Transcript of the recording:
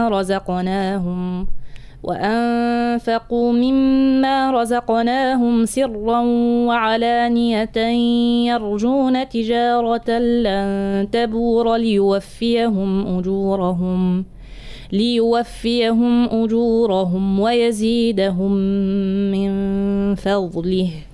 رزقناهم وأنفقوا مما رزقناهم سرا وعلانية يرجون تجارة لن تبور ليوفيهم أجورهم ويزيدهم من فضله